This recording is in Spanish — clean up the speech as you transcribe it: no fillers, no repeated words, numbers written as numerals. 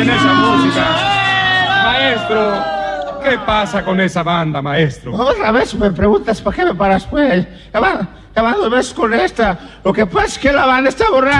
en esa música. Maestro, ¿qué pasa con esa banda, maestro? Otra vez me preguntas, ¿para qué me paras, pues? Ya van 2 veces con esta. Lo que pasa es que la banda está borrada.